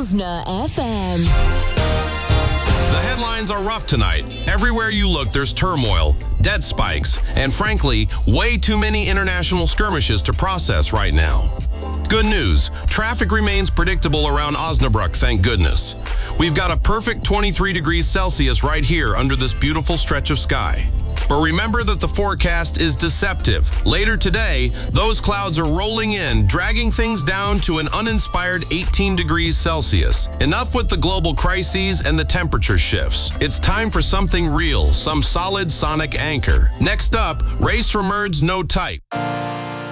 Osna FM. The headlines are rough tonight. Everywhere you look, there's turmoil, debt spikes, and frankly, way too many international skirmishes to process right now. Good news, traffic remains predictable around Osnabrück, thank goodness. We've got a perfect 23 degrees Celsius right here under this beautiful stretch of sky. But remember that the forecast is deceptive. Later today, those clouds are rolling in, dragging things down to an uninspired 18 degrees Celsius. Enough with the global crises and the temperature shifts. It's time for something real, some solid sonic anchor. Next up, Race from Erd's No Type.